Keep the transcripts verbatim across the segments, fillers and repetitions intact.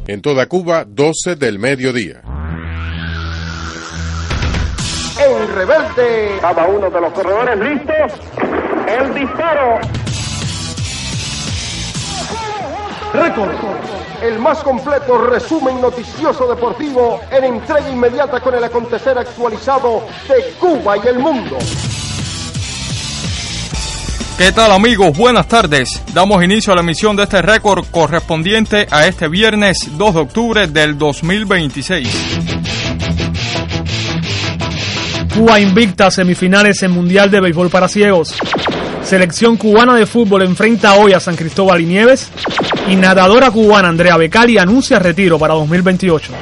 En toda Cuba, doce del mediodía. En Rebelde, cada uno de los corredores listos. El disparo. Récord, el más completo resumen noticioso deportivo en entrega inmediata con el acontecer actualizado de Cuba y el mundo. ¿Qué tal, amigos? Buenas tardes. Damos inicio a la emisión de este récord correspondiente a este viernes dos de octubre del dos mil veintiséis. Cuba invicta semifinales en Mundial de Béisbol para Ciegos. Selección cubana de fútbol enfrenta hoy a San Cristóbal y Nieves. Y nadadora cubana Andrea Becari anuncia retiro para dos mil veintiocho.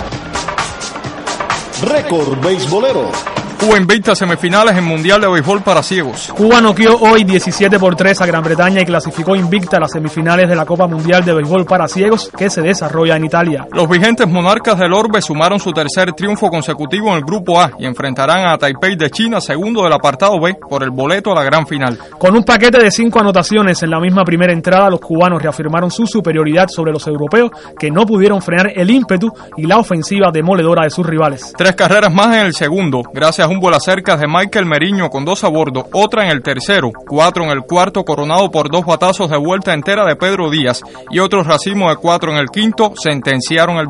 Récord beisbolero. Cuba invicta semifinales en Mundial de Béisbol para Ciegos. Cuba noqueó hoy diecisiete por tres a Gran Bretaña y clasificó invicta a las semifinales de la Copa Mundial de Béisbol para Ciegos que se desarrolla en Italia. Los vigentes monarcas del orbe sumaron su tercer triunfo consecutivo en el Grupo A y enfrentarán a Taipei de China, segundo del apartado B, por el boleto a la gran final. Con un paquete de cinco anotaciones en la misma primera entrada, los cubanos reafirmaron su superioridad sobre los europeos, que no pudieron frenar el ímpetu y la ofensiva demoledora de sus rivales. Tres carreras más en el segundo, gracias a un vuelo cerca de Michael Meriño con dos a bordo, otra en el tercero, cuatro en el cuarto coronado por dos batazos de vuelta entera de Pedro Díaz y otro racimo de cuatro en el quinto sentenciaron el